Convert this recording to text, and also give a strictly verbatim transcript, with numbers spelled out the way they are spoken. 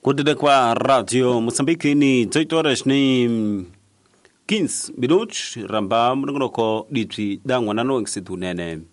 Kudede kwa Radio Mozambique ni dezoito horas ni quinze minutos ramba mngonoko ditri dangwa nano ngisidunene.